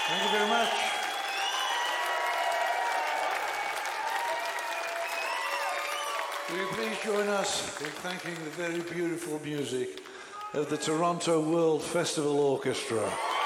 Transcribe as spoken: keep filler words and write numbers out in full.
Thank you very much. Will you please join us in thanking the very beautiful music of the Toronto World Festival Orchestra.